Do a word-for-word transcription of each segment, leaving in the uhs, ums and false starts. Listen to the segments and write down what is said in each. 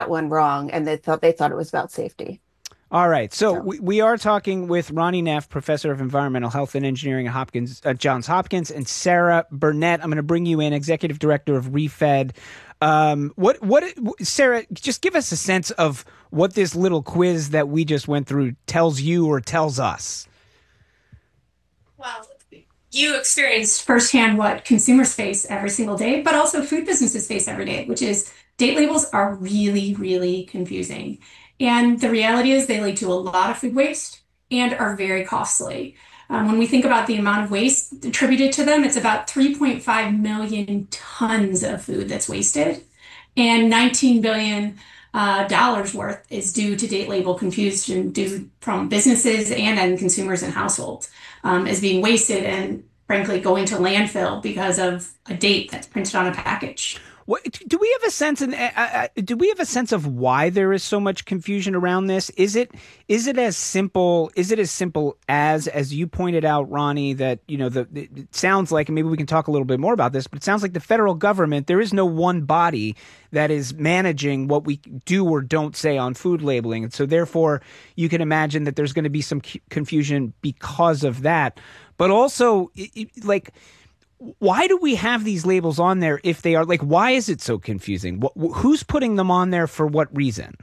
one wrong, and they thought they thought it was about safety. All right. So So we, we are talking with Ronnie Neff, professor of environmental health and engineering at Hopkins, uh, Johns Hopkins, and Sarah Burnett. I'm going to bring you in, executive director of ReFed. Um, what, what, Sarah, just give us a sense of what this little quiz that we just went through tells you or tells us. Well, you experienced firsthand what consumers face every single day, but also food businesses face every day, which is date labels are really, really confusing. And the reality is they lead to a lot of food waste and are very costly. Um, when we think about the amount of waste attributed to them, it's about three point five million tons of food that's wasted, and nineteen billion uh, dollars worth is due to date label confusion due from businesses and end consumers and households um, is being wasted and frankly going to landfill because of a date that's printed on a package. What, do we have a sense and uh, uh, do we have a sense of why there is so much confusion around this? Is it is it as simple is it as simple as as you pointed out, Ronnie, that you know the it sounds like, and maybe we can talk a little bit more about this, but it sounds like the federal government, there is no one body that is managing what we do or don't say on food labeling, and so therefore you can imagine that there's going to be some confusion because of that, but also like. Why do we have these labels on there if they are like, why is it so confusing? What, who's putting them on there for what reason?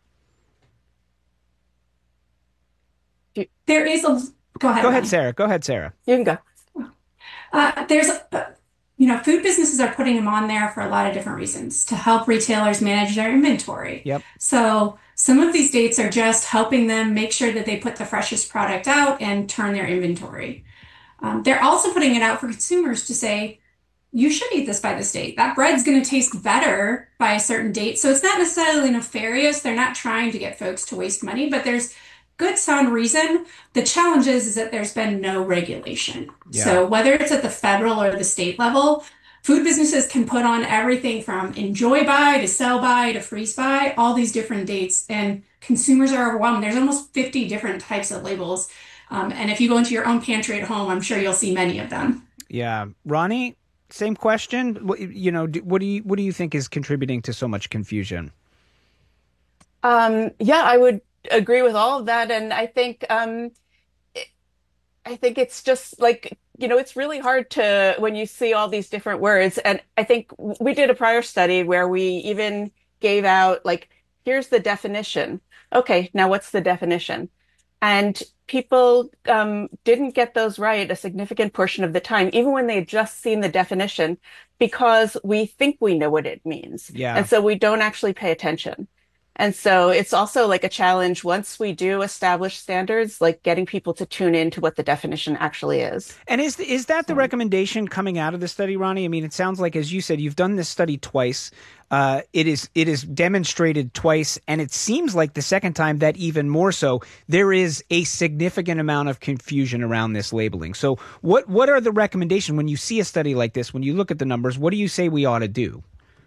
There is a, go ahead. Go ahead, Sarah. Go ahead, Sarah. You can go. Uh, there's, uh, you know, food businesses are putting them on there for a lot of different reasons to help retailers manage their inventory. Yep. So some of these dates are just helping them make sure that they put the freshest product out and turn their inventory. Um, they're also putting it out for consumers to say, you should eat this by this date. That bread's going to taste better by a certain date. So it's not necessarily nefarious. They're not trying to get folks to waste money, but there's good sound reason. The challenge is, is that there's been no regulation. Yeah. So whether it's at the federal or the state level, food businesses can put on everything from enjoy by to sell by to freeze by, all these different dates, and consumers are overwhelmed. There's almost fifty different types of labels. Um, and if you go into your own pantry at home, I'm sure you'll see many of them. Yeah. Ronnie, same question. What, you know, what do you what do you think is contributing to so much confusion? Um, yeah, I would agree with all of that. And I think um, I think it's just like, you know, it's really hard to when you see all these different words. And I think we did a prior study where we even gave out like, here's the definition. Okay, now what's the definition? And people um, didn't get those right a significant portion of the time, even when they had just seen the definition, because we think we know what it means. Yeah. And so we don't actually pay attention. And so it's also like a challenge once we do establish standards, like getting people to tune into what the definition actually is. And is is that the recommendation coming out of the study, Ronnie? I mean, it sounds like, as you said, you've done this study twice. Uh, it is it is demonstrated twice, and it seems like the second time that even more so. There is a significant amount of confusion around this labeling. So, what what are the recommendations when you see a study like this? When you look at the numbers, what do you say we ought to do?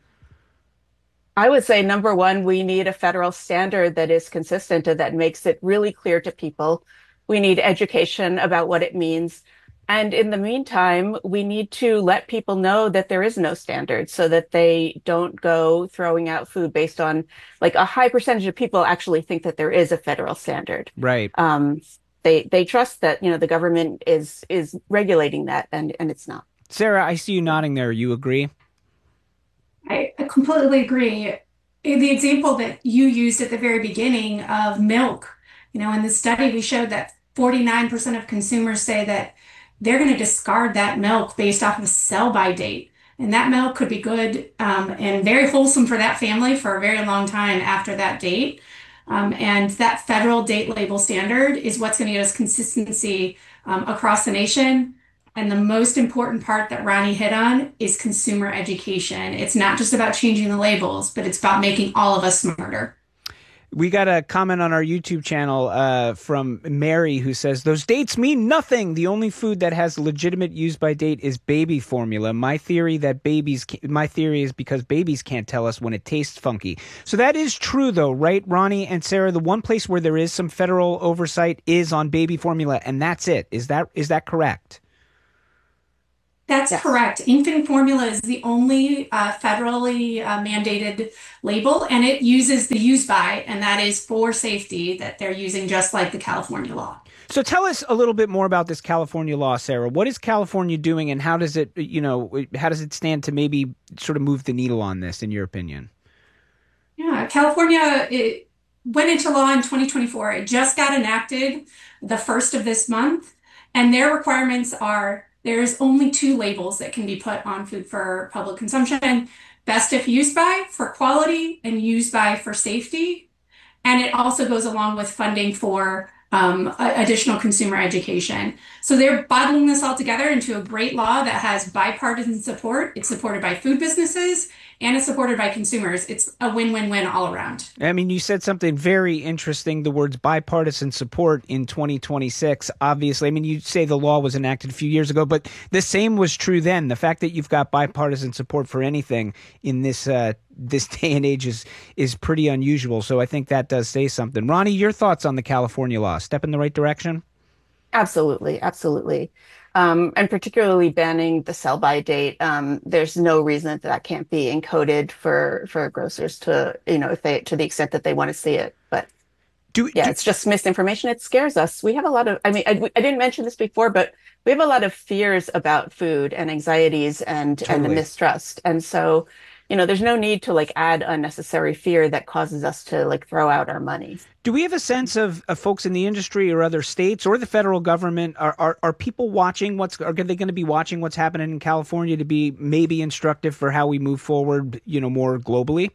I would say number one, we need a federal standard that is consistent and that makes it really clear to people. We need education about what it means. And in the meantime, we need to let people know that there is no standard so that they don't go throwing out food based on like a high percentage of people actually think that there is a federal standard. Right. Um, they they trust that, you know, the government is is regulating that and, and it's not. Sarah, I see you nodding there. You agree? I completely agree. The example that you used at the very beginning of milk, you know, in the study, we showed that forty-nine percent of consumers say that they're going to discard that milk based off of a sell-by date. And that milk could be good um, and very wholesome for that family for a very long time after that date. Um, and that federal date label standard is what's going to get us consistency um, across the nation. And the most important part that Ronnie hit on is consumer education. It's not just about changing the labels, but it's about making all of us smarter. We got a comment on our YouTube channel uh, from Mary who says, those dates mean nothing. The only food that has legitimate use by date is baby formula. My theory that babies, my theory is because babies can't tell us when it tastes funky. So that is true though, right, Ronnie and Sarah? The one place where there is some federal oversight is on baby formula, and that's it. Is that is that correct? That's Yes. correct. Infant formula is the only uh, federally uh, mandated label, and it uses the use by, and that is for safety that they're using just like the California law. So tell us a little bit more about this California law, Sarah. What is California doing, and how does it, you know, how does it stand to maybe sort of move the needle on this, in your opinion? Yeah, California it went into law in twenty twenty-four. It just got enacted the first of this month, and their requirements are there's only two labels that can be put on food for public consumption: best if used by for quality and used by for safety. And it also goes along with funding for um, additional consumer education. So they're bottling this all together into a great law that has bipartisan support. It's supported by food businesses and it's supported by consumers. It's a win-win-win all around. I mean, you said something very interesting, the words bipartisan support in twenty twenty-six. Obviously, I mean, you say the law was enacted a few years ago, but the same was true then. The fact that you've got bipartisan support for anything in this uh, this day and age is is pretty unusual. So I think that does say something. Ronnie, your thoughts on the California law? Step in the right direction? Absolutely, absolutely. Um, and particularly banning the sell-by date. Um, there's no reason that that can't be encoded for for grocers to, you know, if they to the extent that they want to see it. But Do, yeah, do it's just misinformation. It scares us. We have a lot of, I mean, I, I didn't mention this before, but we have a lot of fears about food and anxieties and and totally. mistrust. And so, you know, there's no need to like add unnecessary fear that causes us to like throw out our money. Do we have a sense of, of folks in the industry or other states or the federal government? Are are, are people watching what's are they going to be watching what's happening in California to be maybe instructive for how we move forward, you know, more globally?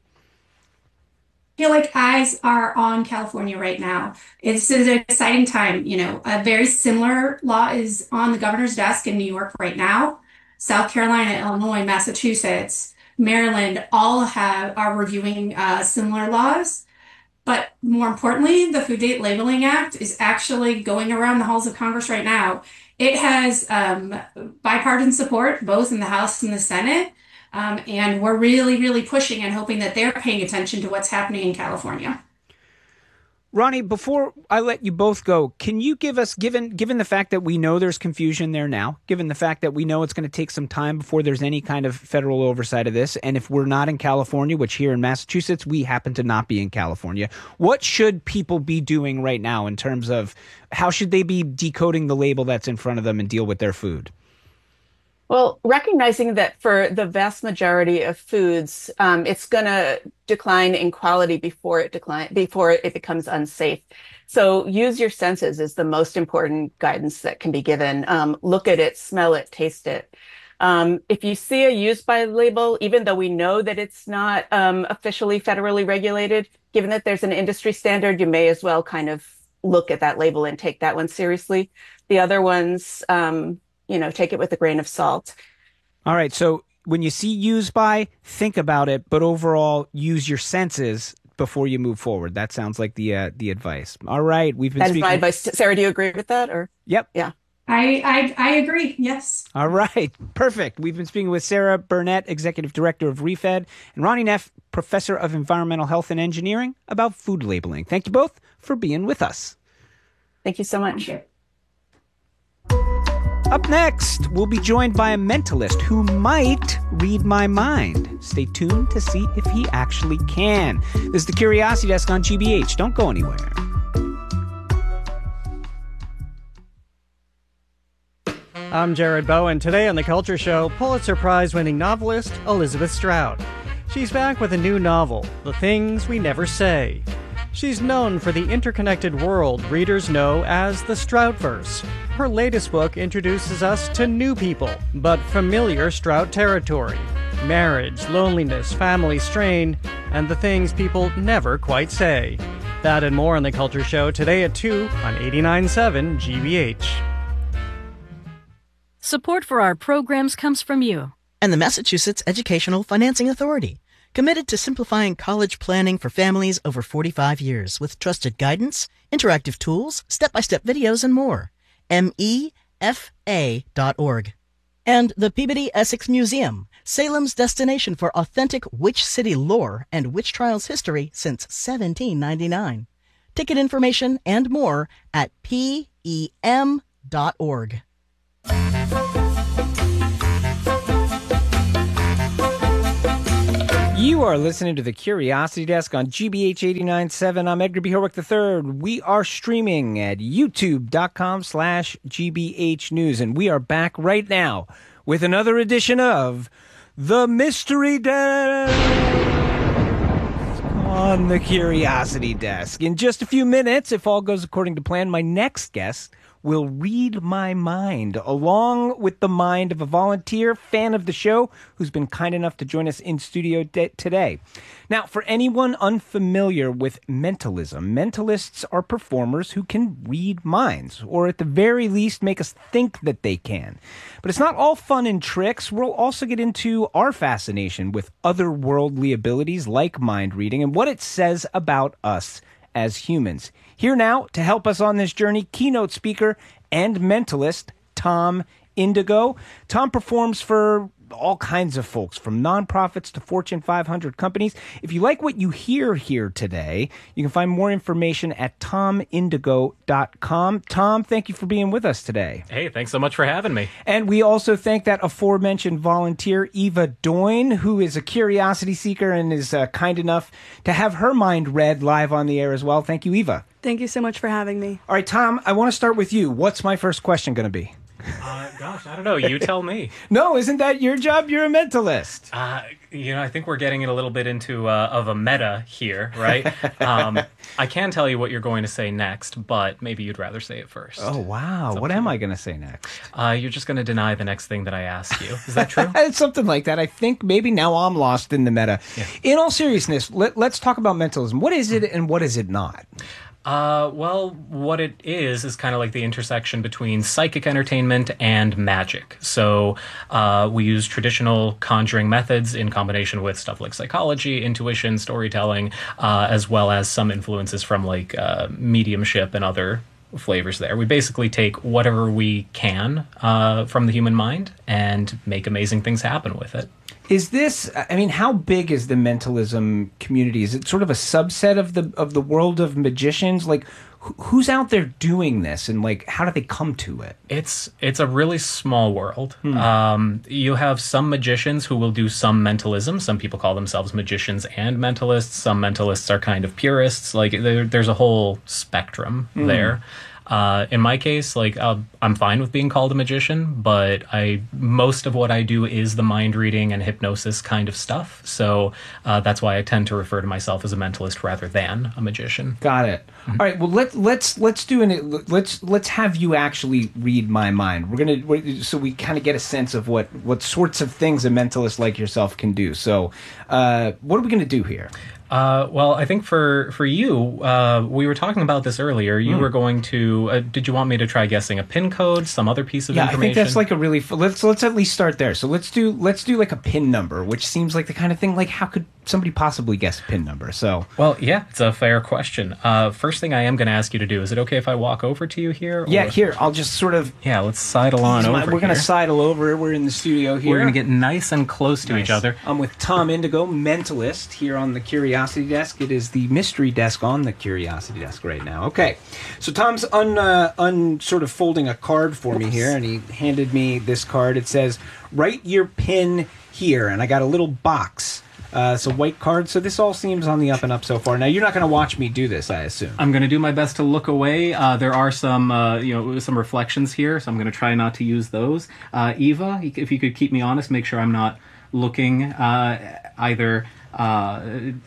I feel like eyes are on California right now. It's an exciting time. You know, a very similar law is on the governor's desk in New York right now. South Carolina, Illinois, Massachusetts, Maryland all have are reviewing uh, similar laws. But more importantly, the Food Date Labeling Act is actually going around the halls of Congress right now. It has um, bipartisan support, both in the House and the Senate. Um, and we're really, really pushing and hoping that they're paying attention to what's happening in California. Ronnie, before I let you both go, can you give us, given given the fact that we know there's confusion there now, given the fact that we know it's going to take some time before there's any kind of federal oversight of this, and if we're not in California, which here in Massachusetts, we happen to not be in California, what should people be doing right now in terms of how should they be decoding the label that's in front of them and deal with their food? Well, recognizing that for the vast majority of foods, um, it's going to decline in quality before it decline before it becomes unsafe. So use your senses is the most important guidance that can be given. Um, look at it, smell it, taste it. Um, if you see a use by label, even though we know that it's not um, officially federally regulated, given that there's an industry standard, you may as well kind of look at that label and take that one seriously. The other ones, um, you know, take it with a grain of salt. All right. So when you see use by, think about it, but overall use your senses before you move forward. That sounds like the uh, the advice. All right. We've been That is speaking. my advice. Sarah, do you agree with that? Or Yep. yeah. I, I, I agree. Yes. All right. Perfect. We've been speaking with Sarah Burnett, Executive Director of ReFed, and Ronnie Neff, Professor of Environmental Health and Engineering, about food labeling. Thank you both for being with us. Thank you so much. Up next, we'll be joined by a mentalist who might read my mind. Stay tuned to see if he actually can. This is the Curiosity Desk on G B H. Don't go anywhere. I'm Jared Bowen. Today on The Culture Show, Pulitzer Prize-winning novelist Elizabeth Strout. She's back with a new novel, The Things We Never Say. She's known for the interconnected world readers know as the Stroutverse. Her latest book introduces us to new people, but familiar Strout territory. Marriage, loneliness, family strain, and the things people never quite say. That and more on The Culture Show today at two on eighty-nine point seven G B H. Support for our programs comes from you and the Massachusetts Educational Financing Authority, committed to simplifying college planning for families over forty-five years with trusted guidance, interactive tools, step-by-step videos, and more. M E F A dot org. And the Peabody Essex Museum, Salem's destination for authentic witch city lore and witch trials history since seventeen ninety-nine. Ticket information and more at P E M dot org. You are listening to the Curiosity Desk on G B H eighty-nine point seven. I'm Edgar B. Horwick the third. We are streaming at youtube.com slash GBH News, and we are back right now with another edition of The Mystery Desk on the Curiosity Desk. In just a few minutes, if all goes according to plan, my next guest will read my mind, along with the mind of a volunteer fan of the show who's been kind enough to join us in studio de- today. Now, for anyone unfamiliar with mentalism, mentalists are performers who can read minds, or at the very least make us think that they can. But it's not all fun and tricks. We'll also get into our fascination with otherworldly abilities like mind reading and what it says about us as humans. Here now to help us on this journey, keynote speaker and mentalist Tom Indigo. Tom performs for all kinds of folks, from nonprofits to Fortune five hundred companies. If you like what you hear here today, you can find more information at tom indigo dot com. Tom, thank you for being with us today. Hey, thanks so much for having me. And we also thank that aforementioned volunteer, Eva Doyne, who is a curiosity seeker and is uh, kind enough to have her mind read live on the air as well. Thank you, Eva. Thank you so much for having me. All right, Tom, I want to start with you. What's my first question going to be? Uh, gosh, I don't know. You tell me. No, isn't that your job? You're a mentalist. Uh, you know, I think we're getting it a little bit into uh, of a meta here, right? um, I can tell you what you're going to say next, but maybe you'd rather say it first. Oh, wow. What am I going to say next? Uh, you're just going to deny the next thing that I ask you. Is that true? It's something like that. I think maybe now I'm lost in the meta. Yeah. In all seriousness, let, let's talk about mentalism. What is it and what is it not? Uh, well, what it is is kind of like the intersection between psychic entertainment and magic. So uh, we use traditional conjuring methods in combination with stuff like psychology, intuition, storytelling, uh, as well as some influences from like uh, mediumship and other flavors there. We basically take whatever we can uh, from the human mind and make amazing things happen with it. Is this, I mean, how big is the mentalism community? Is it sort of a subset of the of the world of magicians? Like, wh- who's out there doing this, and like, how do they come to it? It's it's a really small world. Hmm. Um, you have some magicians who will do some mentalism. Some people call themselves magicians and mentalists. Some mentalists are kind of purists. Like, there, there's a whole spectrum hmm. there. Uh, in my case, like uh, I'm fine with being called a magician, but I most of what I do is the mind reading and hypnosis kind of stuff. So uh, that's why I tend to refer to myself as a mentalist rather than a magician. Got it. Mm-hmm. All right. Well, let let's let's do an let's let's have you actually read my mind. We're gonna we're, so we kind of get a sense of what what sorts of things a mentalist like yourself can do. So, uh, what are we gonna do here? Uh, well, I think for for you, uh, we were talking about this earlier. You mm. were going to. Uh, did you want me to try guessing a PIN code, some other piece of yeah, information? I think that's like a really. Let's let's at least start there. So let's do let's do like a PIN number, which seems like the kind of thing. Like, how could somebody possibly guess a PIN number? So well, yeah, it's a fair question. Uh, first thing I am going to ask you to do, is it okay if I walk over to you here? Or? Yeah, here. I'll just sort of. Yeah, let's sidle on over. My, we're going to here. sidle over. We're in the studio here. We're going to get nice and close to nice. each other. I'm with Tom Indigo, mentalist, here on the Curiosity Desk. It is is the mystery desk on the Curiosity Desk right now. Okay, so Tom's un, uh, un sort of folding a card for me here, and he handed me this card. It says, write your PIN here, and I got a little box. Uh, it's a white card, so this all seems on the up and up so far. Now, you're not going to watch me do this, I assume. I'm going to do my best to look away. Uh, there are some, uh, you know, some reflections here, so I'm going to try not to use those. Uh, Eva, if you could keep me honest, make sure I'm not looking uh, either uh,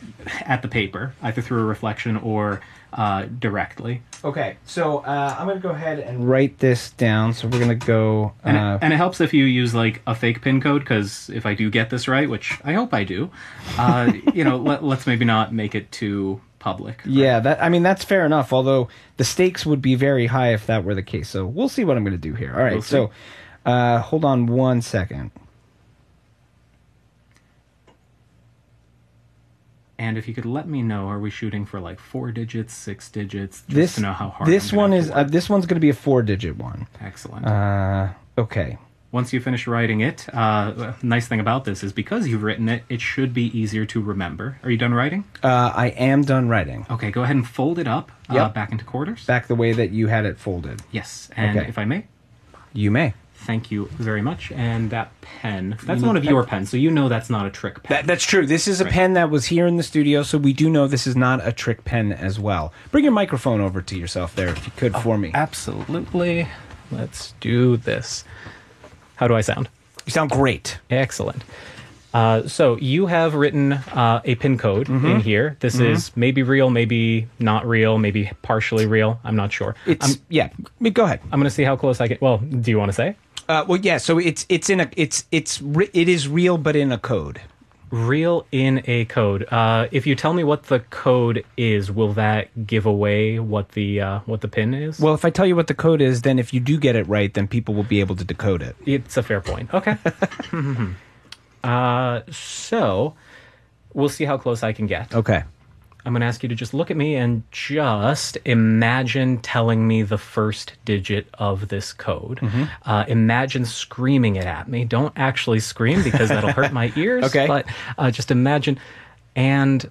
at the paper, either through a reflection or uh, directly. Okay, so uh, I'm going to go ahead and write this down. So we're going to go... Uh, and, it, and it helps if you use, like, a fake PIN code, because if I do get this right, which I hope I do, uh, you know, let, let's maybe not make it too public. Right? Yeah, that I mean, that's fair enough, although the stakes would be very high if that were the case. So we'll see what I'm going to do here. All right, we'll so uh, hold on one second. And if you could let me know, are we shooting for like four digits, six digits, just this, to know how hard This I'm one is uh, work. this one's going to be a four-digit one. Excellent. Uh, okay. Once you finish writing it, uh, nice thing about this is because you've written it, it should be easier to remember. Are you done writing? Uh, I am done writing. Okay, go ahead and fold it up uh, yep. back into quarters. Back the way that you had it folded. Yes, and okay. if I may? You may. Thank you very much. And that pen, that's one of your pens, so you know that's not a trick pen. That, that's true. This is a Right. pen that was here in the studio, so we do know this is not a trick pen as well. Bring your microphone over to yourself there, if you could, for me. Absolutely. Let's do this. How do I sound? You sound great. Excellent. Uh, so you have written uh, a pin code Mm-hmm. in here. This is maybe real, maybe not real, maybe partially real. I'm not sure. It's I'm, yeah. Go ahead. I'm going to see how close I get. Well, do you want to say? Uh, well, yeah. So it's it's in a it's it's re- it is real, but in a code. Real in a code. Uh, if you tell me what the code is, will that give away what the uh, what the pin is? Well, if I tell you what the code is, then if you do get it right, then people will be able to decode it. It's a fair point. Okay. uh, so we'll see how close I can get. Okay. I'm going to ask you to just look at me and just imagine telling me the first digit of this code. Mm-hmm. Uh, imagine screaming it at me. Don't actually scream because that'll hurt my ears. Okay. But uh, just imagine. And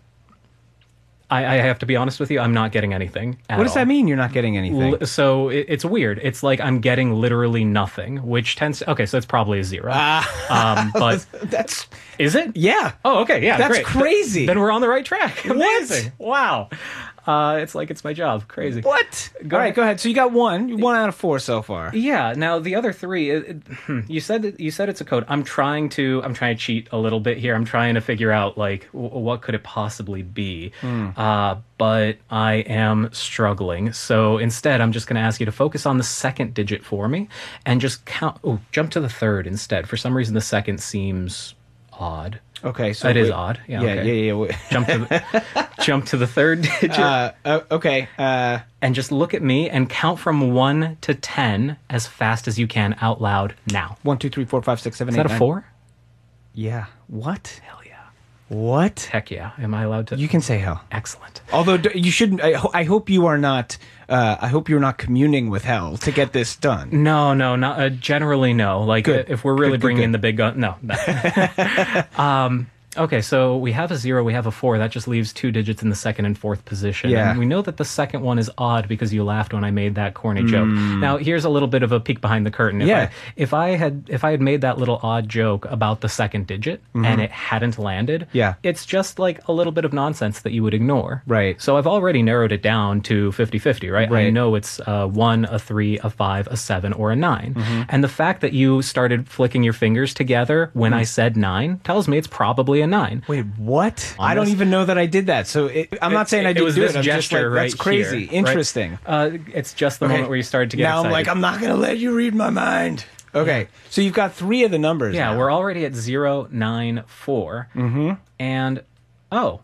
I, I have to be honest with you, I'm not getting anything at What does all. that mean? You're not getting anything? L- So it, it's weird. It's like I'm getting literally nothing, which tends to... Okay, so it's probably a zero. um, but That's is it? yeah. Oh, okay, yeah, That's great. crazy. Then we're on the right track. What? Amazing. Wow. Uh, it's like it's my job. Crazy. What? Go All right, ahead. go ahead. So you got one, one out of four so far. Yeah. Now the other three, it, it, hmm, you said that, you said it's a code. I'm trying to I'm trying to cheat a little bit here. I'm trying to figure out like w- what could it possibly be. Uh, but I am struggling. So instead, I'm just going to ask you to focus on the second digit for me and just count. Oh, jump to the third instead. For some reason, the second seems odd. Okay, so It is wait. odd. Yeah. Yeah, okay. yeah, yeah. wait. Jump to the, jump to the third digit. Uh, uh, okay. Uh, And just look at me and count from one to ten as fast as you can out loud now. one, two, three, four, five, six, seven, Is eight, that a nine. four? Yeah. What? Hell yeah. What? Heck yeah. Am I allowed to? You can say hell. Excellent. Although d- you shouldn't. I, ho- I hope you are not. Uh, I hope you're not communing with hell to get this done. No, no, not uh, generally no. Like Good. uh, if we're really Good, good, bringing good. in the big gun, no. no. um, okay, so we have a zero, we have a four. That just leaves two digits in the second and fourth position. Yeah. And we know that the second one is odd because you laughed when I made that corny joke. Now, here's a little bit of a peek behind the curtain. If Yeah. I, if I had if I had made that little odd joke about the second digit and it hadn't landed, Yeah. it's just like a little bit of nonsense that you would ignore. Right. So I've already narrowed it down to fifty-fifty, right? I Right. know it's a one, a three, a five, a seven, or a nine. Mm-hmm. And the fact that you started flicking your fingers together when I said nine tells me it's probably a nine. Wait, what? I don't this- even know that I did that. So it, I'm not saying I didn't was do this it. I'm just gesture like, right that's crazy. here, right? Interesting. Uh, it's just the Okay. moment where you started to get now excited. I'm like, I'm not going to let you read my mind. Okay, so you've got three of the numbers. yeah, now. we're already at zero, nine, four. Mm-hmm. And, oh.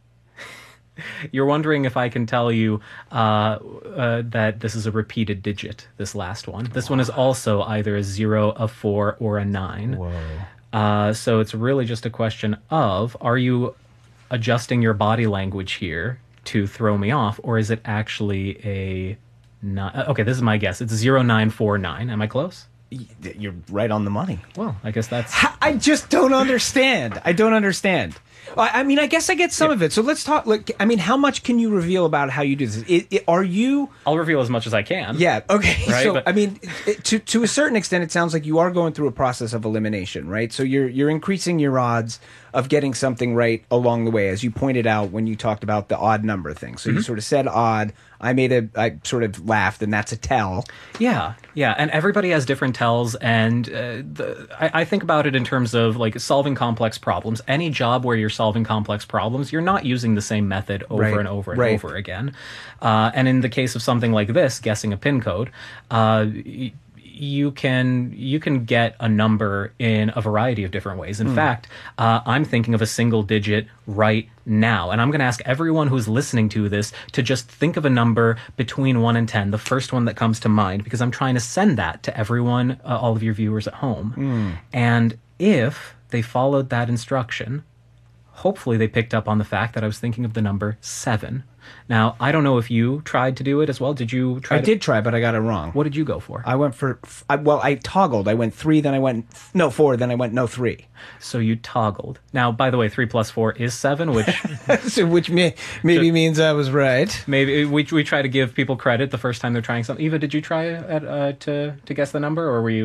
You're wondering if I can tell you uh, uh, that this is a repeated digit, this last one. This one is also either a zero, a four, or a nine. Whoa. Uh, so it's really just a question of, are you adjusting your body language here to throw me off, or is it actually a nine? uh, Okay, this is my guess. It's zero nine four nine. Am I close? You're right on the money. Well, I guess that's... I just don't understand. I don't understand. I I mean, I guess I get some of it. So let's talk. Like, I mean, how much can you reveal about how you do this? It, it, are you? I'll reveal as much as I can. Yeah. Okay. Right, So but- I mean, it, to to a certain extent, it sounds like you are going through a process of elimination, right? So you're you're increasing your odds of getting something right along the way, as you pointed out when you talked about the odd number thing. So you sort of said odd. I made a. I sort of laughed, and that's a tell. Yeah, yeah, and everybody has different tells, and uh, the, I, I think about it in terms of like solving complex problems. Any job where you're solving complex problems, you're not using the same method over Right, and over and right. over again. Uh, and in the case of something like this, guessing a pin code, uh, y- you can you can get a number in a variety of different ways. In fact, uh, I'm thinking of a single digit right now, and I'm going to ask everyone who's listening to this to just think of a number between one and ten, the first one that comes to mind, because I'm trying to send that to everyone, uh, all of your viewers at home. And if they followed that instruction, hopefully they picked up on the fact that I was thinking of the number seven. Now, I don't know if you tried to do it as well. Did you try I to- did try, but I got it wrong. What did you go for? I went for. f- I, well, I toggled. I went three, then I went no four, then I went no three. So you toggled. Now, by the way, three plus four is seven, which So which may, maybe means I was right. maybe we we try to give people credit the first time they're trying something. Eva, did you try at, uh, to to guess the number, or were you?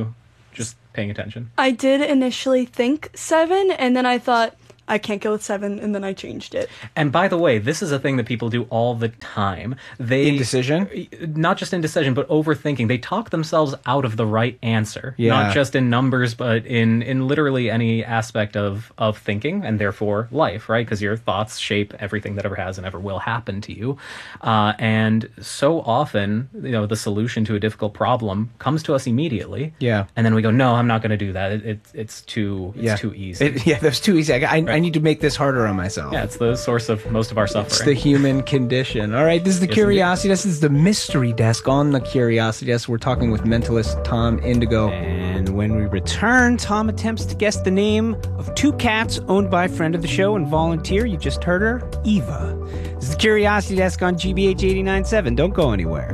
just paying attention? I did initially think seven, and then I thought, I can't go with seven, and then I changed it. And by the way, this is a thing that people do all the time. They Indecision? Not just indecision, but overthinking. They talk themselves out of the right answer. Yeah. Not just in numbers, but in, in literally any aspect of, of thinking, and therefore life, right? Because your thoughts shape everything that ever has and ever will happen to you. Uh, and so often, you know, the solution to a difficult problem comes to us immediately. Yeah. And then we go, no, I'm not going to do that. It, it, it's too it's yeah. too easy. It, yeah, that's too easy. I, I, I need to make this harder on myself. Yeah, it's the source of most of our suffering. It's the human condition. All right, this is the Yes, Curiosity Desk. This is the Mystery Desk on the Curiosity Desk. We're talking with mentalist Tom Indigo. And when we return, Tom attempts to guess the name of two cats owned by a friend of the show and volunteer. You just heard her, Eva. This is the Curiosity Desk on G B H eighty-nine point seven. Don't go anywhere.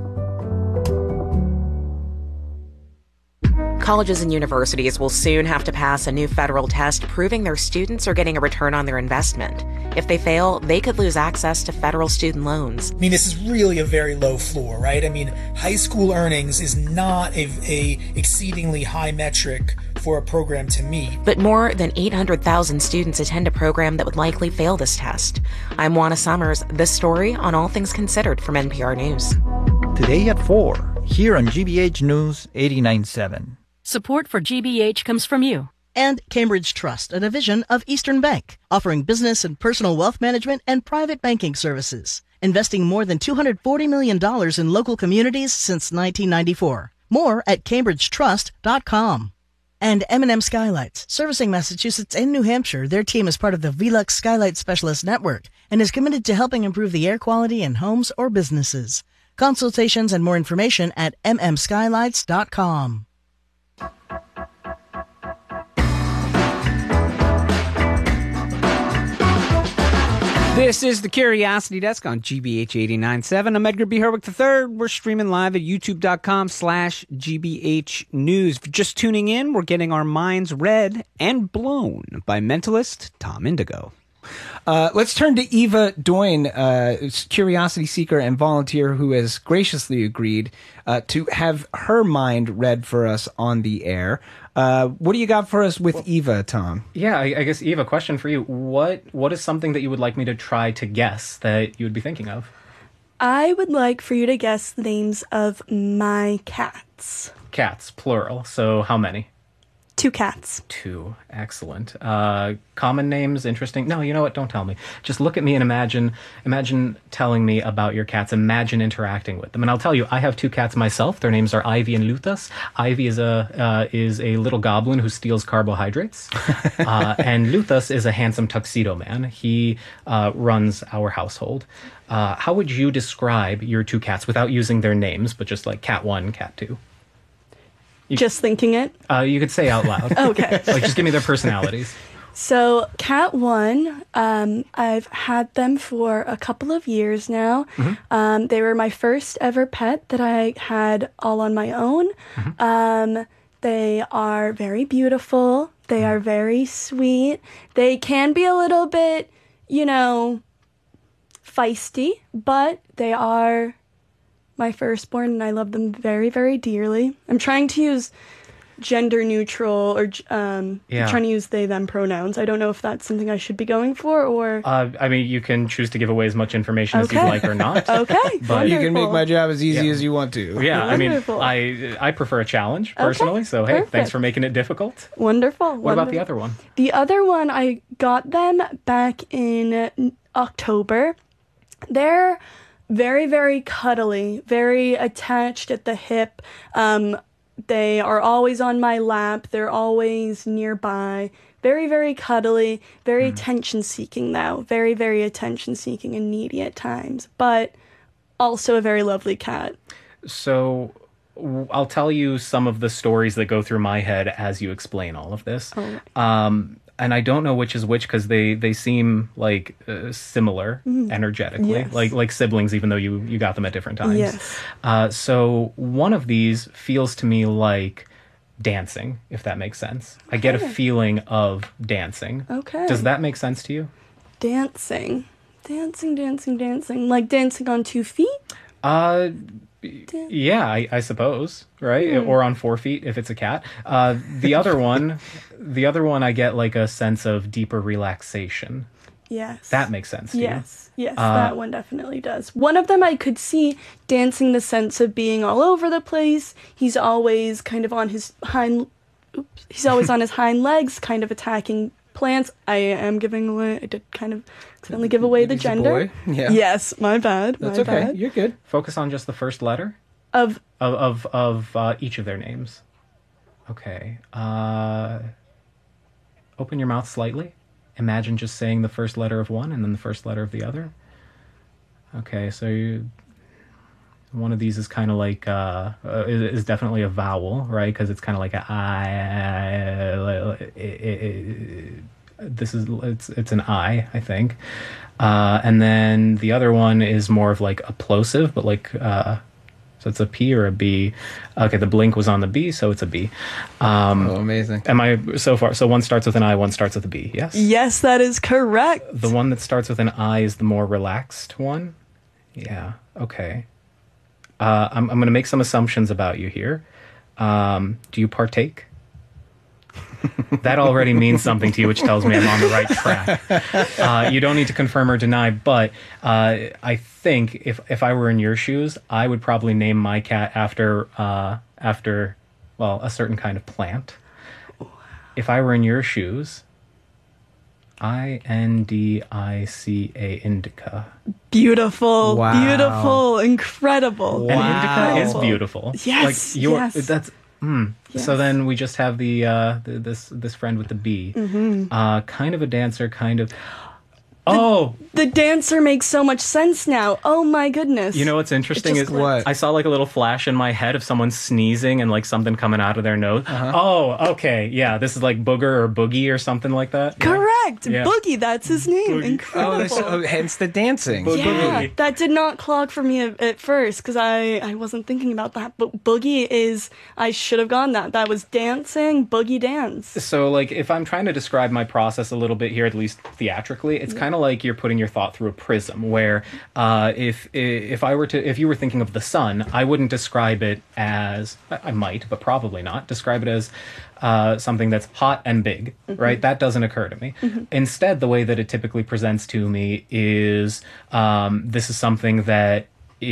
Colleges and universities will soon have to pass a new federal test proving their students are getting a return on their investment. If they fail, they could lose access to federal student loans. I mean, this is really a very low floor, right? I mean, high school earnings is not a, a exceedingly high metric for a program to meet. But more than eight hundred thousand students attend a program that would likely fail this test. I'm Juana Summers. This story on All Things Considered from N P R News. Today at four, here on G B H News eighty-nine point seven. Support for G B H comes from you. And Cambridge Trust, a division of Eastern Bank, offering business and personal wealth management and private banking services, investing more than two hundred forty million dollars in local communities since nineteen ninety-four. More at cambridge trust dot com. And M and M Skylights, servicing Massachusetts and New Hampshire. Their team is part of the Velux Skylight Specialist Network and is committed to helping improve the air quality in homes or businesses. Consultations and more information at m m skylights dot com. This is the Curiosity Desk on G B H eighty-nine point seven. I'm Edgar B. Herwick the third. We're streaming live at youtube.com slash GBH News. For just tuning in, we're getting our minds read and blown by mentalist Tom Indigo. Uh, let's turn to Eva Doyne, uh, curiosity seeker and volunteer who has graciously agreed uh, to have her mind read for us on the air. Uh, what do you got for us with well, Eva, Tom? Yeah, I, I guess, Eva, question for you. What What is something that you would like me to try to guess that you would be thinking of? I would like for you to guess the names of my cats. Cats, plural. So how many? Two cats. Two. Excellent. Uh, common names, interesting. No, you know what? Don't tell me. Just look at me and imagine imagine telling me about your cats. Imagine interacting with them. And I'll tell you, I have two cats myself. Their names are Ivy and Luthas. Ivy is a uh, is a little goblin who steals carbohydrates. uh, and Luthas is a handsome tuxedo man. He uh, runs our household. Uh, how would you describe your two cats without using their names, but just like cat one, cat two? You, just thinking it? Uh, you could say out loud. Okay. Like, just give me their personalities. So, cat one, um, I've had them for a couple of years now. Mm-hmm. Um, they were my first ever pet that I had all on my own. Mm-hmm. Um, they are very beautiful. They are very sweet. They can be a little bit, you know, feisty, but they are my firstborn, and I love them very, very dearly. I'm trying to use gender neutral or um, yeah. trying to use they, them pronouns. I don't know if that's something I should be going for or... Uh, I mean, you can choose to give away as much information okay. as you'd like or not. Okay, but you can make my job as easy yeah. as you want to. Yeah, Wonderful. I mean, I I prefer a challenge, personally, okay. so hey, Perfect. thanks for making it difficult. Wonderful. What Wonderful. about the other one? The other one, I got them back in October. They're very, very cuddly, very attached at the hip. Um, they are always on my lap. They're always nearby. Very, very cuddly, very mm. attention-seeking, though. Very, very attention-seeking and needy at times, but also a very lovely cat. So I'll tell you some of the stories that go through my head as you explain all of this. Oh. Um, and I don't know which is which because they, they seem like uh, similar mm. energetically, yes. like like siblings, even though you, you got them at different times. Yes. Uh, so one of these feels to me like dancing, if that makes sense. Okay. I get a feeling of dancing. Okay. Does that make sense to you? Dancing. Dancing, dancing, dancing. Like dancing on two feet? Uh... Yeah, I, I suppose, right? Mm. Or on four feet if it's a cat. Uh, the other one, the other one, I get like a sense of deeper relaxation. Yes. That makes sense to yes. you. Yes, Uh, that one definitely does. One of them I could see dancing the sense of being all over the place. He's always kind of on his hind oops, he's always on his hind legs, kind of attacking plants. I am giving away I did kind of accidentally give away the He's a gender. boy. Yeah. Yes, my bad. That's my okay. bad. You're good. Focus on just the first letter Of of of, of uh, each of their names. Okay. Uh, open your mouth slightly. Imagine just saying the first letter of one and then the first letter of the other. Okay, so you, one of these is kind of like uh, uh, is, is definitely a vowel, right? Because it's kind of like a I. It, it, it, this is it's it's an I, I think. Uh, and then the other one is more of like a plosive, but like. Uh, So it's a P or a B. Okay, the blink was on the B, so it's a B. Um, oh, amazing. Am I so far? So one starts with an I, one starts with a B, yes? Yes, that is correct. The one that starts with an I is the more relaxed one? Yeah, okay. Uh, I'm, I'm going to make some assumptions about you here. Um, do you partake? That already means something to you, which tells me I'm on the right track. Uh, you don't need to confirm or deny, but uh, I think if if I were in your shoes, I would probably name my cat after uh, after well a certain kind of plant. If I were in your shoes, I N D I C A, indica. Beautiful, Wow. beautiful, incredible. And indica is Incredible. beautiful. Yes, like you're, yes. That's. Mm. Yes. So then we just have the, uh, the this this friend with the B, Mm-hmm. uh, kind of a dancer, kind of. Oh, The dancer makes so much sense now. Oh my goodness. you know what's interesting It is just clicked. I saw like a little flash in my head of someone sneezing and like something coming out of their nose. Oh, okay, yeah, this is like booger or boogie or something like that. Yeah. Correct. Yeah. Boogie, that's his name. Boogie. Incredible. Oh, that's, oh, hence the dancing. Bo- yeah, Boogie. that did not clog for me at, at first because I, I wasn't thinking about that. But Boogie is, I should have gone that. That was dancing, Boogie dance. So, like, if I'm trying to describe my process a little bit here, at least theatrically, it's kind of like you're putting your thought through a prism. Where, uh, if if I were to, if you were thinking of the sun, I wouldn't describe it as, I might, but probably not, describe it as uh, something that's hot and big, Mm-hmm. right? That doesn't occur to me. Instead, the way that it typically presents to me is um, this is something that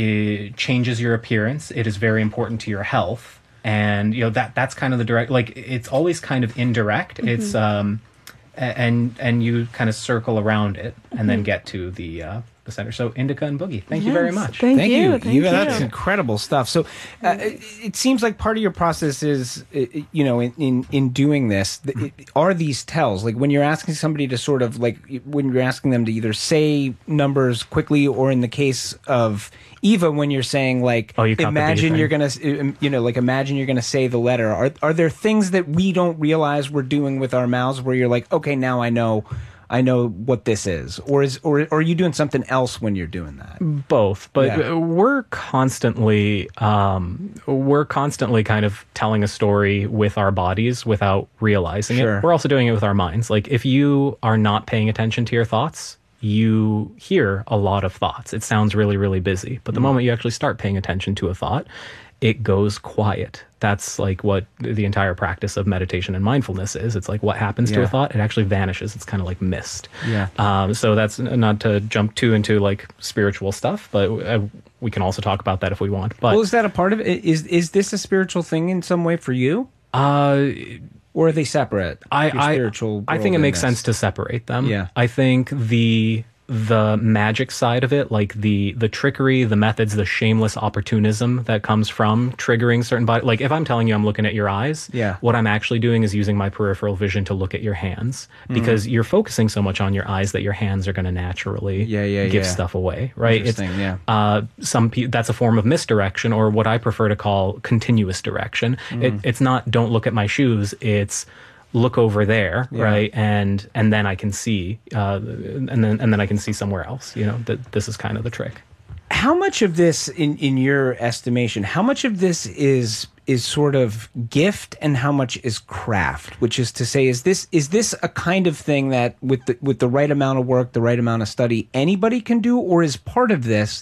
it changes your appearance. It is very important to your health. And, you know, that that's kind of the direct, like, it's always kind of indirect. Mm-hmm. It's, um, a- and and you kind of circle around it and then get to the uh, the center. So indica and boogie. Thank you very Yes, much. Thank, Thank you. you. Thank You- you. That's incredible stuff. So, uh, it, it seems like part of your process is, uh, you know, in in, in doing this, th- it, are these tells like when you're asking somebody to sort of like when you're asking them to either say numbers quickly, or in the case of Eva, when you're saying like, Oh, you caught the B imagine thing. you're gonna, s- um, you know, like imagine you're gonna say the letter. Are are there things that we don't realize we're doing with our mouths where you're like, okay, now I know. I know what this is, or is, or, or are you doing something else when you're doing that? Both, but Yeah. we're constantly um, we're constantly kind of telling a story with our bodies without realizing Sure. it. We're also doing it with our minds. Like if you are not paying attention to your thoughts, you hear a lot of thoughts. It sounds really, really busy, but the moment you actually start paying attention to a thought, it goes quiet. That's like what the entire practice of meditation and mindfulness is. It's like what happens to Yeah. a thought, it actually vanishes. It's kind of like mist. Yeah. Um, so that's n- not to jump too into like spiritual stuff, but uh, we can also talk about that if we want. But Well, is that a part of it? Is is this a spiritual thing in some way for you, uh, or are they separate? I, Your I, spiritual. I think world it in makes this? sense to separate them. Yeah. I think the the magic side of it, like the the trickery, the methods, the shameless opportunism that comes from triggering certain body. Like if I'm telling you I'm looking at your eyes, Yeah. what I'm actually doing is using my peripheral vision to look at your hands, because Mm-hmm. you're focusing so much on your eyes that your hands are going to naturally Yeah, yeah, give yeah. stuff away, right? It's Interesting, yeah. uh, some pe- that's a form of misdirection, or what I prefer to call continuous direction. Mm. It, it's not don't look at my shoes. It's look over there, Yeah. right? And and then I can see, uh, and then and then I can see somewhere else. You know, that this is kind of the trick. How much of this, in in your estimation, how much of this is is sort of gift, and how much is craft? Which is to say, is this is this a kind of thing that with the with the right amount of work, the right amount of study, anybody can do, or is part of this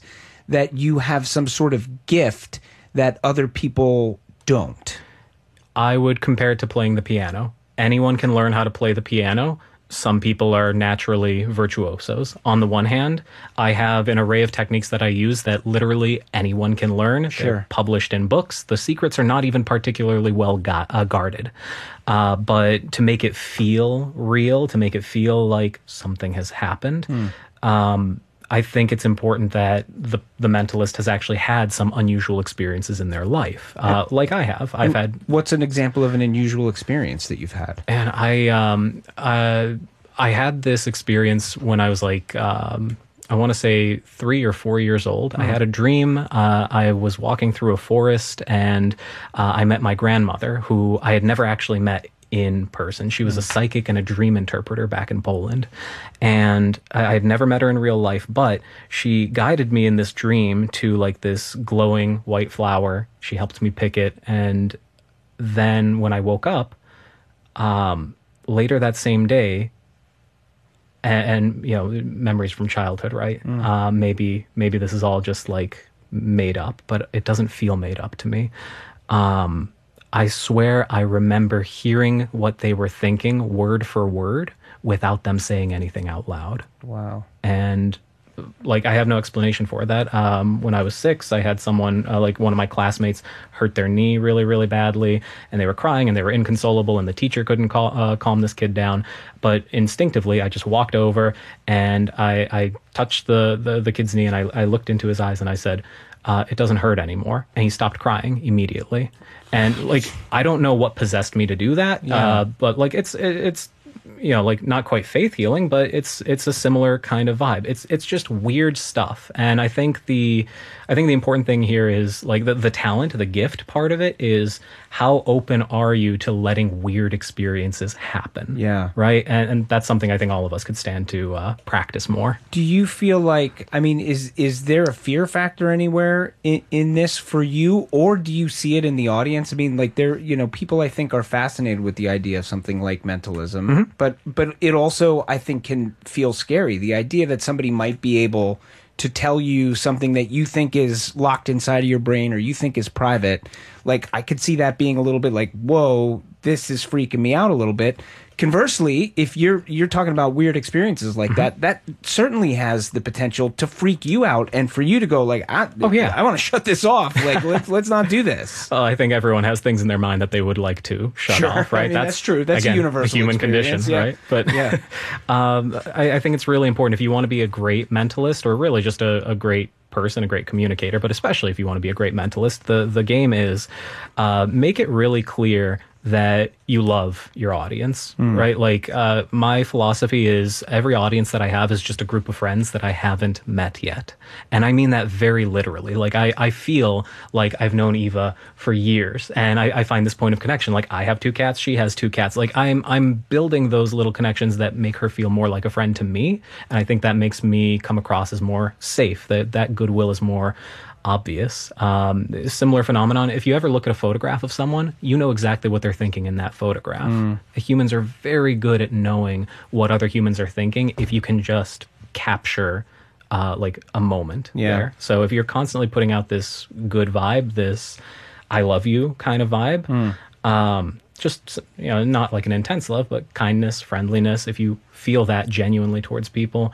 that you have some sort of gift that other people don't? I would compare it to playing the piano. Anyone can learn how to play the piano. Some people are naturally virtuosos. On the one hand, I have an array of techniques that I use that literally anyone can learn. Sure. They're published in books. The secrets are not even particularly well gu- uh, guarded. Uh, but to make it feel real, to make it feel like something has happened, hmm. um, I think it's important that the the mentalist has actually had some unusual experiences in their life, uh, like I have. I've had. What's an example of an unusual experience that you've had? And I, um, uh, I had this experience when I was like, um, I want to say three or four years old. Mm-hmm. I had a dream. Uh, I was walking through a forest, and uh, I met my grandmother, who I had never actually met in person. She was a psychic and a dream interpreter back in Poland. And I had never met her in real life, but she guided me in this dream to like this glowing white flower. She helped me pick it. And then when I woke up, um, later that same day, and, and you know, memories from childhood, right? Mm. Uh, maybe, maybe this is all just like made up, but it doesn't feel made up to me. Um, I swear I remember hearing what they were thinking word for word without them saying anything out loud. Wow. And like, I have no explanation for that. Um, when I was six, I had someone, uh, like one of my classmates hurt their knee really, really badly, and they were crying and they were inconsolable, and the teacher couldn't call, uh, calm this kid down. But instinctively, I just walked over and I, I touched the, the, the kid's knee, and I, I looked into his eyes and I said, Uh, it doesn't hurt anymore. And he stopped crying immediately. And like, I don't know what possessed me to do that. Yeah. Uh, but like, it's, it, it's, you know, like not quite faith healing, but it's, it's a similar kind of vibe. It's, it's just weird stuff. And I think the, I think the important thing here is like the, the talent, the gift part of it is how open are you to letting weird experiences happen? Yeah. Right. And, and that's something I think all of us could stand to uh, practice more. Do you feel like, I mean, is, is there a fear factor anywhere in, in this for you, or do you see it in the audience? I mean, like there, you know, people I think are fascinated with the idea of something like mentalism, mm-hmm. but, but it also, I think, can feel scary. The idea that somebody might be able to tell you something that you think is locked inside of your brain or you think is private, like I could see that being a little bit like, whoa, this is freaking me out a little bit. Conversely, if you're you're talking about weird experiences like mm-hmm. that, that certainly has the potential to freak you out and for you to go like, I, oh yeah, I want to shut this off. Like let's let's not do this. Well, I think everyone has things in their mind that they would like to shut sure. off, right? I mean, that's, that's true. That's again, a universal the human experience. condition, yeah. right? But yeah, um, I, I think it's really important if you want to be a great mentalist or really just a, a great person, a great communicator, but especially if you want to be a great mentalist, the the game is uh, make it really clear that you love your audience, mm. right? Like uh, my philosophy is every audience that I have is just a group of friends that I haven't met yet. And I mean that very literally. Like I, I feel like I've known Eva for years, and I, I find this point of connection. Like I have two cats, she has two cats. Like I'm I'm building those little connections that make her feel more like a friend to me. And I think that makes me come across as more safe, that that goodwill is more obvious. Um, similar phenomenon. If you ever look at a photograph of someone, you know exactly what they're thinking in that photograph. Mm. Humans are very good at knowing what other humans are thinking if you can just capture uh, like a moment yeah. there. So if you're constantly putting out this good vibe, this I love you kind of vibe, mm. um, just, you know, not like an intense love, but kindness, friendliness, if you feel that genuinely towards people,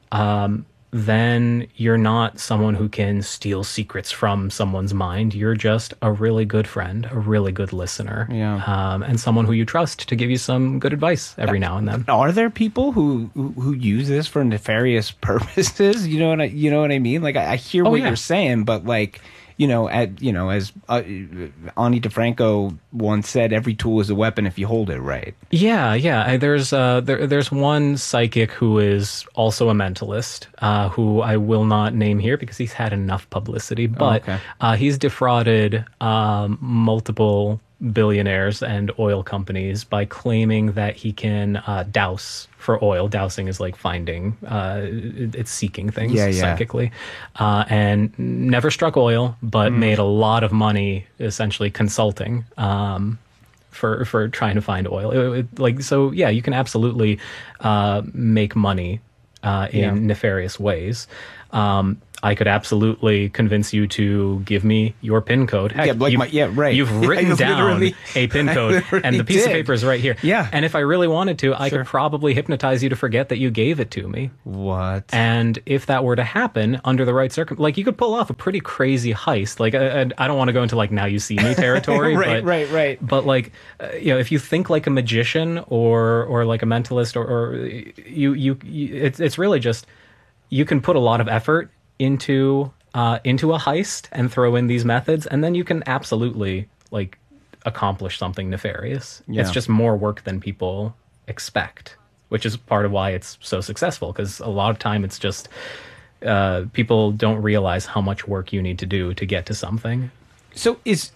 um, then you're not someone who can steal secrets from someone's mind. You're just a really good friend, a really good listener, yeah. um, and someone who you trust to give you some good advice every now and then. Are there people who who, who use this for nefarious purposes? You know what I, you know what I mean? Like I, I hear oh, what yeah. you're saying, but like, you know, at you know, as uh, Ani DeFranco once said, every tool is a weapon if you hold it right. Yeah, yeah. I, there's uh, there, there's one psychic who is also a mentalist, uh, who I will not name here because he's had enough publicity, but oh, okay. uh, he's defrauded um, multiple billionaires and oil companies by claiming that he can uh, douse for oil. Dowsing is like finding, uh, it's seeking things yeah, yeah. psychically, uh, and never struck oil, but mm. made a lot of money essentially consulting um, for for trying to find oil. It, it, like so, yeah, you can absolutely uh, make money uh, in yeah. nefarious ways. Um, I could absolutely convince you to give me your PIN code. Heck, yeah, like you've, my, yeah, right. You've written I down a PIN code, and the piece did. of paper is right here. Yeah. And if I really wanted to, I Sure. could probably hypnotize you to forget that you gave it to me. What? And if that were to happen under the right circum, like you could pull off a pretty crazy heist. Like, I, I don't want to go into like now you see me territory, right, but, right, right. But like, uh, you know, if you think like a magician or or like a mentalist, or, or you, you you it's it's really just you can put a lot of effort into. Uh, into a heist and throw in these methods, and then you can absolutely like accomplish something nefarious. Yeah. It's just more work than people expect, which is part of why it's so successful, because a lot of time it's just uh, people don't realize how much work you need to do to get to something. So is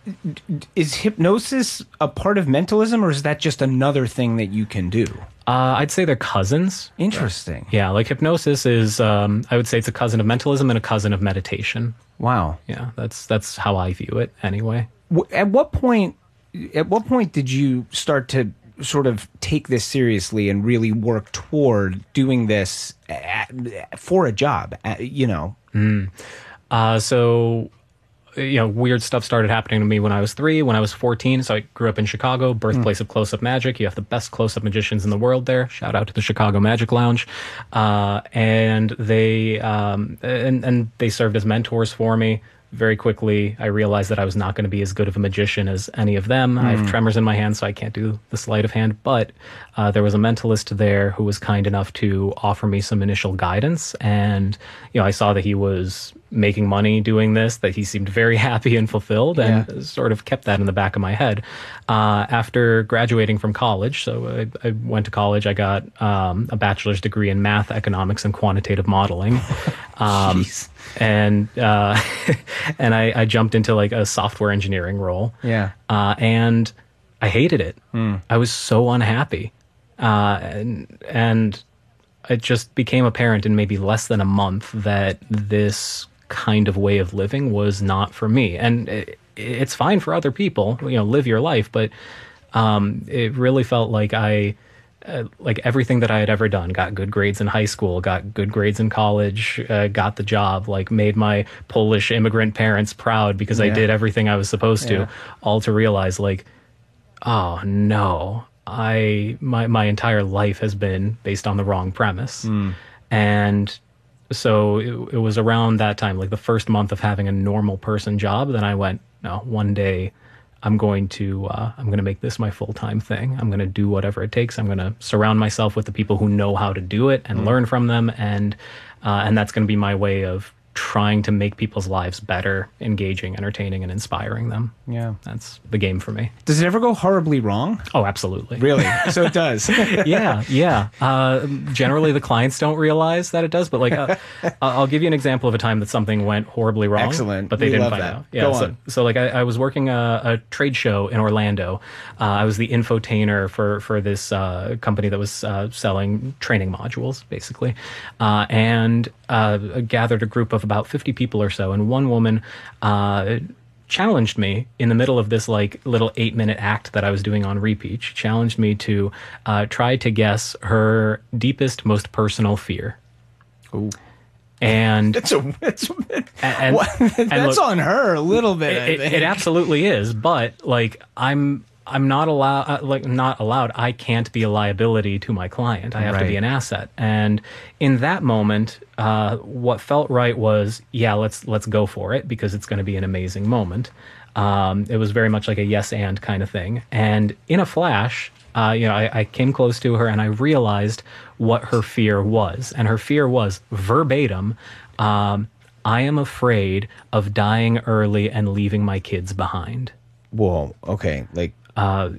is hypnosis a part of mentalism, or is that just another thing that you can do? Uh, I'd say they're cousins. Interesting. Yeah, like hypnosis is, um, I would say it's a cousin of mentalism and a cousin of meditation. Wow. Yeah, that's that's how I view it anyway. At what point? At what point did you start to sort of take this seriously and really work toward doing this at, for a job? You know. Mm. Uh, so. You know, weird stuff started happening to me when I was three, when I was fourteen. So I grew up in Chicago, birthplace mm. of close-up magic. You have the best close-up magicians in the world there. Shout out to the Chicago Magic Lounge. Uh, and they um, and, and they served as mentors for me. Very quickly, I realized that I was not going to be as good of a magician as any of them. Mm. I have tremors in my hands, so I can't do the sleight of hand. But uh, there was a mentalist there who was kind enough to offer me some initial guidance. And, you know, I saw that he was making money doing this, that he seemed very happy and fulfilled, and yeah. sort of kept that in the back of my head. Uh, after graduating from college, so I, I went to college, I got um, a bachelor's degree in math, economics, and quantitative modeling. Um, Jeez. And uh, and I, I jumped into like a software engineering role. Yeah. Uh, and I hated it. Mm. I was so unhappy. Uh, and, and it just became apparent in maybe less than a month that this kind of way of living was not for me. And it, it's fine for other people, you know, live your life. But um, it really felt like I... Uh, like everything that I had ever done, got good grades in high school, got good grades in college, uh, got the job, like made my Polish immigrant parents proud because yeah. I did everything I was supposed to, yeah. all to realize like, oh no, I my my entire life has been based on the wrong premise. Mm. And so it, it was around that time, like the first month of having a normal person job, then I went, no, one day I'm going to uh, I'm going to make this my full-time thing. I'm going to do whatever it takes. I'm going to surround myself with the people who know how to do it and mm. learn from them, and uh, and that's going to be my way of trying to make people's lives better, engaging, entertaining, and inspiring them. Yeah, that's the game for me. Does it ever go horribly wrong? Oh, absolutely. Really? So it does. yeah, yeah. Uh, generally, the clients don't realize that it does, but like, uh, I'll give you an example of a time that something went horribly wrong. Excellent. But they we didn't love find that. out. Yeah. Go so, on. so like, I, I was working a, a trade show in Orlando. Uh, I was the infotainer for for this uh, company that was uh, selling training modules, basically, uh, and uh, gathered a group of about fifty people or so, and one woman uh, challenged me in the middle of this like little eight minute act that I was doing on repeat. She challenged me to uh, try to guess her deepest, most personal fear. Ooh. And it's a, it's a and, what, and that's look, on her a little bit. It, I it, think. it absolutely is, but like I'm I'm not allowed, uh, like not allowed. I can't be a liability to my client. I have right. to be an asset. And in that moment, uh, what felt right was, yeah, let's let's go for it because it's going to be an amazing moment. Um, it was very much like a yes and kind of thing. And in a flash, uh, you know, I, I came close to her and I realized what her fear was, and her fear was verbatim. Um, I am afraid of dying early and leaving my kids behind. Whoa. Okay. Like. Uh,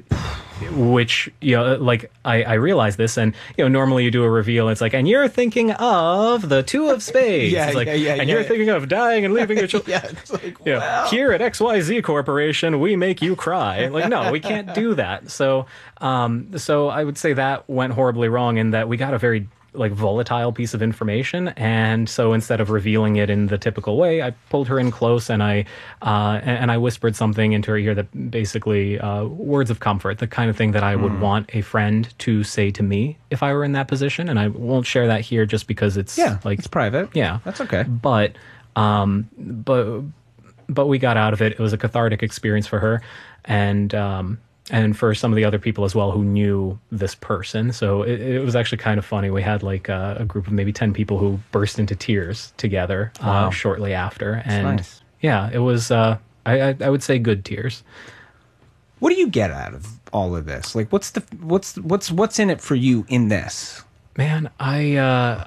which, you know, like I, I realized this, and, you know, normally you do a reveal, it's like, and you're thinking of the two of spades. yeah, it's like, yeah, yeah, and yeah. you're thinking of dying and leaving your children. yeah, it's like, you know, wow. Here at X Y Z Corporation, we make you cry. Like, no, we can't do that. So, um, so I would say that went horribly wrong in that we got a very like volatile piece of information, and so instead of revealing it in the typical way, I pulled her in close and I uh, and, and I whispered something into her ear that basically uh, words of comfort, the kind of thing that I would mm. want a friend to say to me if I were in that position. And I won't share that here just because it's yeah, like it's private. Yeah, that's okay. But Um, but but we got out of it. It was a cathartic experience for her, and um, and for some of the other people as well who knew this person. So it, it was actually kind of funny. We had like a, a group of maybe ten people who burst into tears together Wow. uh, shortly after, That's and nice. yeah, it was. Uh, I, I I would say good tears. What do you get out of all of this? Like, what's the what's what's what's in it for you in this? Man, I uh,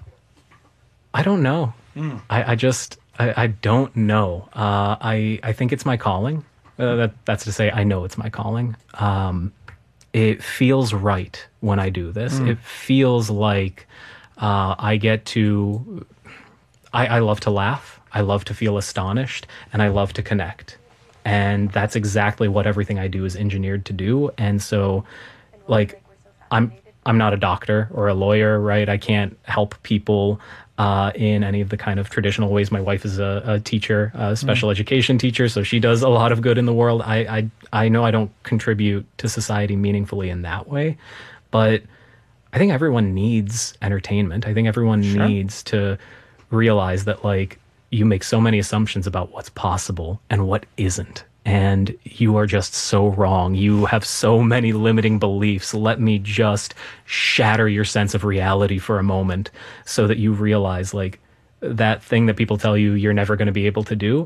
I don't know. Mm. I, I just I, I don't know. Uh, I I think it's my calling. Uh, that that's to say, I know it's my calling. Um, it feels right when I do this. Mm. It feels like uh, I get to. I, I love to laugh. I love to feel astonished, and I love to connect. And that's exactly what everything I do is engineered to do. And so, like, I'm I'm not a doctor or a lawyer, right? I can't help people uh, in any of the kind of traditional ways. My wife is a, a teacher, a special Mm. education teacher, so she does a lot of good in the world. I, I I know I don't contribute to society meaningfully in that way, but I think everyone needs entertainment. I think everyone Sure. needs to realize that, like, you make so many assumptions about what's possible and what isn't. And you are just so wrong. You have so many limiting beliefs. Let me just shatter your sense of reality for a moment so that you realize, like, that thing that people tell you you're never going to be able to do,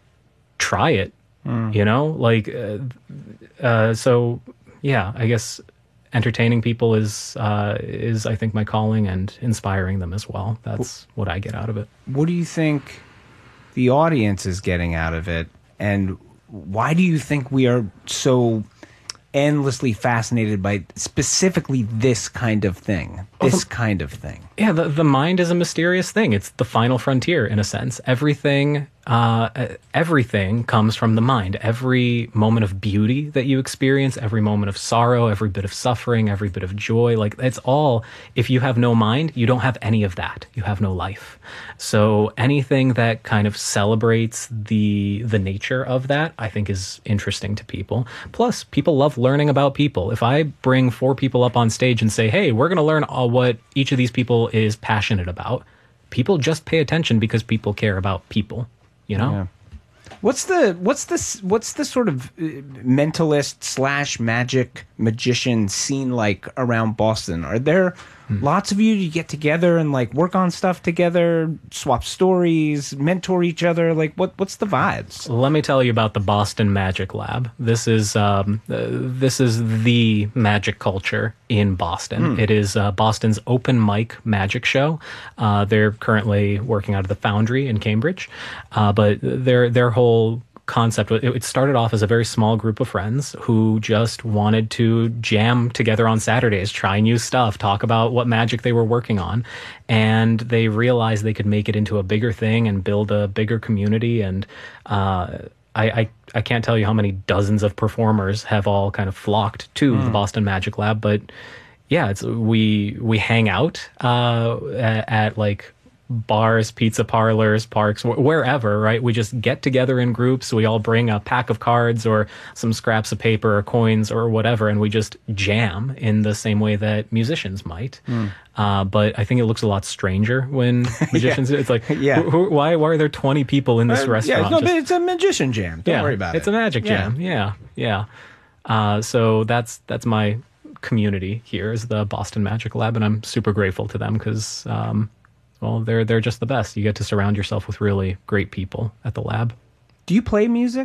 try it, Mm. you know? Like, uh, uh, so, yeah, I guess entertaining people is, uh, is, I think, my calling, and inspiring them as well. That's what I get out of it. What do you think the audience is getting out of it, and why do you think we are so endlessly fascinated by specifically this kind of thing? This kind of thing. Yeah, the, the mind is a mysterious thing. It's the final frontier, in a sense. Everything, uh, everything comes from the mind. Every moment of beauty that you experience, every moment of sorrow, every bit of suffering, every bit of joy, like, it's all, if you have no mind, you don't have any of that. You have no life. So anything that kind of celebrates the the nature of that, I think, is interesting to people. Plus, people love learning about people. If I bring four people up on stage and say, hey, we're going to learn all what each of these people is passionate about, people just pay attention because people care about people, you know? Yeah. What's the what's this what's the sort of uh, mentalist slash magic magician scene like around Boston? Are there Hmm. lots of you to get together and like work on stuff together, swap stories, mentor each other? Like, what what's the vibes? Let me tell you about the Boston Magic Lab. This is um, uh, this is the magic culture in Boston. Hmm. It is uh, Boston's open mic magic show. Uh, they're currently working out of the Foundry in Cambridge, uh, but their their whole concept, it, it started off as a very small group of friends who just wanted to jam together on Saturdays, try new stuff, talk about what magic they were working on, and they realized they could make it into a bigger thing and build a bigger community. And uh, I, I I can't tell you how many dozens of performers have all kind of flocked to Mm. the Boston Magic Lab. But yeah, it's we we hang out uh, at, at like bars, pizza parlors, parks, wh- wherever, right? We just get together in groups. We all bring a pack of cards or some scraps of paper or coins or whatever, and we just jam in the same way that musicians might. Mm. Uh, but I think it looks a lot stranger when magicians. It's like, Yeah. wh- wh- why? Why are there twenty people in this Uh, restaurant? Yeah, no, Just- but it's a magician jam. Don't yeah, worry about it's it. a magic Yeah. jam. Yeah, yeah. Uh, so that's that's my community here, is the Boston Magic Lab, and I'm super grateful to them because, um, well, they're they're just the best. You get to surround yourself with really great people at the lab. Do you play music?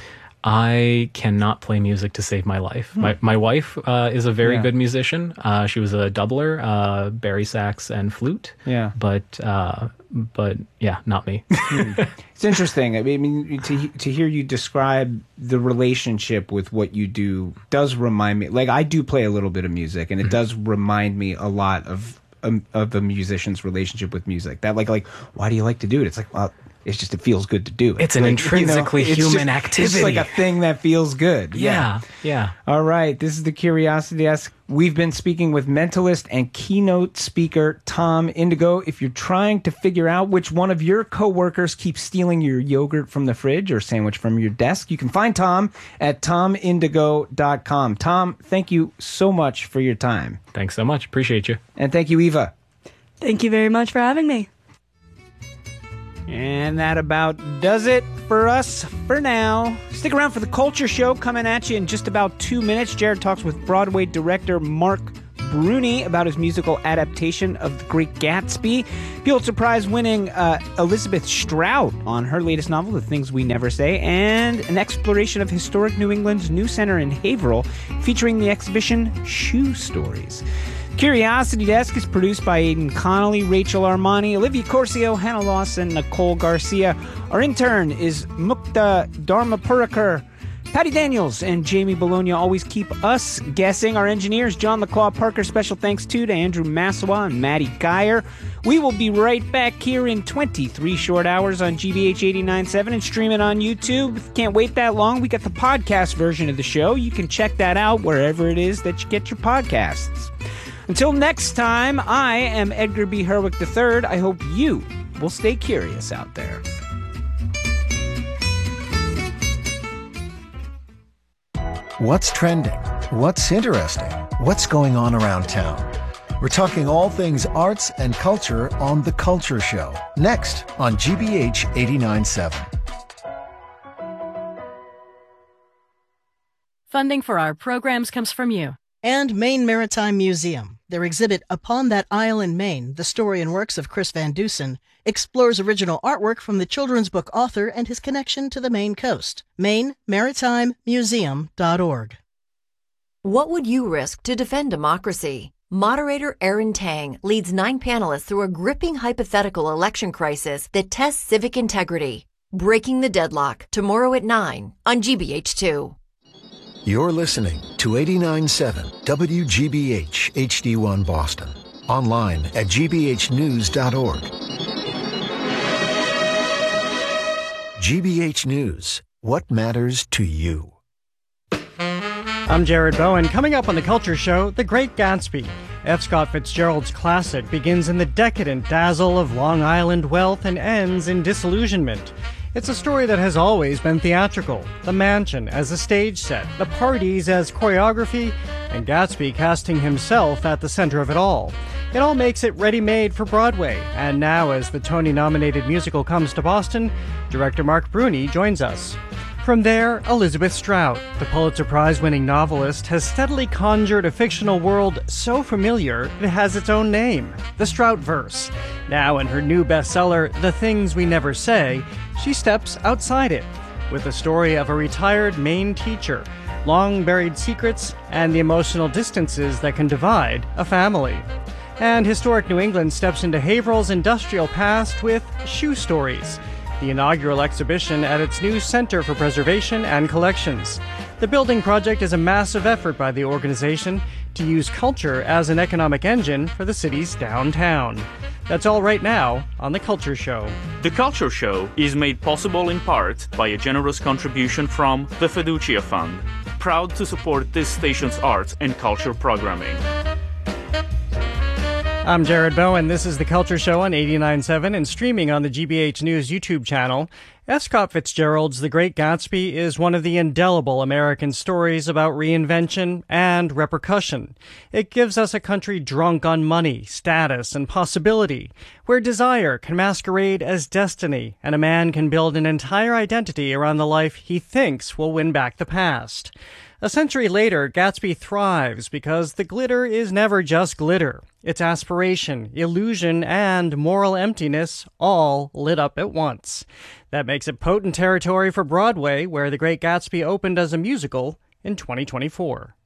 I cannot play music to save my life. Hmm. My my wife uh, is a very Yeah. good musician. Uh, she was a doubler, uh, bari sax and flute. Yeah. But uh, but yeah, not me. It's interesting. I mean, to to hear you describe the relationship with what you do does remind me. Like, I do play a little bit of music, and it does remind me a lot of um, of a musician's relationship with music. That like like why do you like to do it? It's like, well, it's just it feels good to do it. It's an Like, intrinsically it's human just- activity. It's like a thing that feels good. Yeah, yeah. All right, this is the Curiosity Desk. We've been speaking with mentalist and keynote speaker Tom Indigo. If you're trying to figure out which one of your coworkers keeps stealing your yogurt from the fridge or sandwich from your desk, you can find Tom at tom indigo dot com. Tom, thank you so much for your time. Thanks so much. Appreciate you. And thank you, Eva. Thank you very much for having me. And that about does it for us for now. Stick around for the Culture Show coming at you in just about two minutes. Jared talks with Broadway director Mark Bruni about his musical adaptation of The Great Gatsby. Pulitzer Prize winning uh, Elizabeth Strout on her latest novel, The Things We Never Say, and an exploration of historic New England's New Center in Haverhill, featuring the exhibition Shoe Stories. Curiosity Desk is produced by Aidan Connolly, Rachel Armani, Olivia Corcio, Hannah Lawson, Nicole Garcia. Our intern is Mukta Dharmapurikar. Patty Daniels and Jamie Bologna always keep us guessing. Our engineers, John LaClaw Parker. Special thanks too to Andrew Massawa and Maddie Geyer. We will be right back here in twenty-three short hours on G B H eighty-nine point seven and stream it on YouTube. Can't wait that long. We got the podcast version of the show. You can check that out wherever it is that you get your podcasts. Until next time, I am Edgar B. Herwick the third. I hope you will stay curious out there. What's trending? What's interesting? What's going on around town? We're talking all things arts and culture on The Culture Show, next on G B H eighty-nine point seven. Funding for our programs comes from you. And Maine Maritime Museum. Their exhibit Upon That Isle in Maine, the story and works of Chris Van Dusen, explores original artwork from the children's book author and his connection to the Maine coast. Maine Maritime Museum dot org. What would you risk to defend democracy? Moderator Erin Tang leads nine panelists through a gripping hypothetical election crisis that tests civic integrity. Breaking the Deadlock, tomorrow at nine on G B H two. You're listening to eighty-nine point seven W G B H H D one Boston. Online at G B H news dot org. G B H News. What matters to you? I'm Jared Bowen. Coming up on The Culture Show, The Great Gatsby. F. Scott Fitzgerald's classic begins in the decadent dazzle of Long Island wealth and ends in disillusionment. It's a story that has always been theatrical. The mansion as a stage set, the parties as choreography, and Gatsby casting himself at the center of it all. It all makes it ready-made for Broadway. And now, as the Tony-nominated musical comes to Boston, director Mark Bruni joins us. From there, Elizabeth Strout, the Pulitzer Prize-winning novelist, has steadily conjured a fictional world so familiar it has its own name, the Stroutverse. Now, in her new bestseller, The Things We Never Say, she steps outside it, with the story of a retired Maine teacher, long-buried secrets, and the emotional distances that can divide a family. And historic New England steps into Haverhill's industrial past with Shoe Stories, the inaugural exhibition at its new Center for Preservation and Collections. The building project is a massive effort by the organization to use culture as an economic engine for the city's downtown. That's all right now on The Culture Show. The Culture Show is made possible in part by a generous contribution from the Fiducia Fund, proud to support this station's arts and culture programming. I'm Jared Bowen. This is The Culture Show on eighty-nine point seven and streaming on the G B H News YouTube channel. F. Scott Fitzgerald's The Great Gatsby is one of the indelible American stories about reinvention and repercussion. It gives us a country drunk on money, status, and possibility, where desire can masquerade as destiny, and a man can build an entire identity around the life he thinks will win back the past. A century later, Gatsby thrives because the glitter is never just glitter. It's aspiration, illusion, and moral emptiness all lit up at once. That makes it potent territory for Broadway, where The Great Gatsby opened as a musical in twenty twenty-four.